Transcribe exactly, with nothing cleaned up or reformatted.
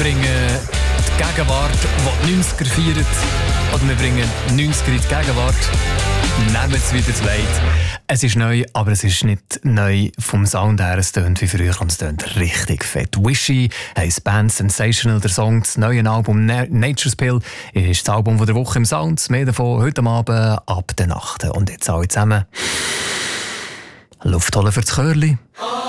bringen die Gegenwart, die die neunziger feiert, oder wir bringen neunziger in die Gegenwart. Nehmen es wieder zu weit. Es ist neu, aber es ist nicht neu vom Sound her. Es tönt wie früher und es tönt richtig fett. Wishy heisst Band Sensational, der Song. Das neue Album Nature's Pill ist das Album der Woche im Sound. Mehr davon heute Abend ab der Nacht. Und jetzt alle zusammen Luft holen für das Chörli.